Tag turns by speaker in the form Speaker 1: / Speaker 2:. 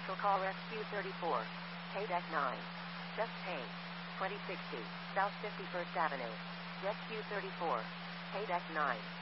Speaker 1: Special call Rescue 34. Pay deck 9. Just pay. 2060 South 51st Avenue. Rescue 34. Pay deck 9.